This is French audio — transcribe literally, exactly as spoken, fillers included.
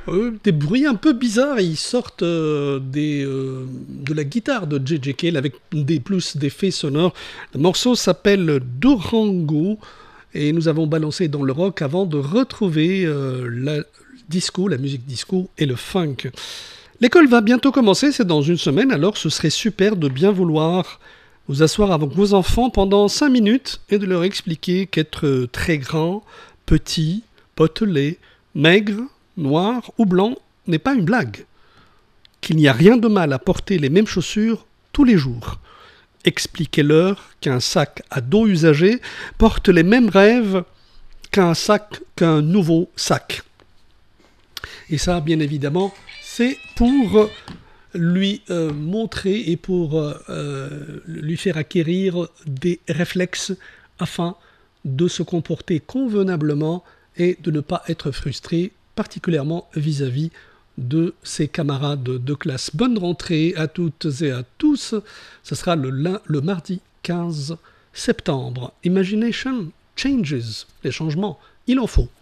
Euh, des bruits un peu bizarres, ils sortent euh, des, euh, de la guitare de J J. Cale avec des plus d'effets sonores. Le morceau s'appelle Durango et nous avons balancé dans le rock avant de retrouver euh, la disco, la musique disco et le funk. L'école va bientôt commencer, c'est dans une semaine, alors ce serait super de bien vouloir vous asseoir avec vos enfants pendant cinq minutes et de leur expliquer qu'être très grand, petit, potelé, maigre, noir ou blanc n'est pas une blague. Qu'il n'y a rien de mal à porter les mêmes chaussures tous les jours. Expliquez-leur qu'un sac à dos usagé porte les mêmes rêves qu'un sac, qu'un nouveau sac. Et ça, bien évidemment, c'est pour lui euh, montrer et pour euh, lui faire acquérir des réflexes afin de se comporter convenablement et de ne pas être frustré, particulièrement vis-à-vis de ses camarades de classe. Bonne rentrée à toutes et à tous. Ce sera le, le mardi quinze septembre. Imagination changes. Les changements, il en faut.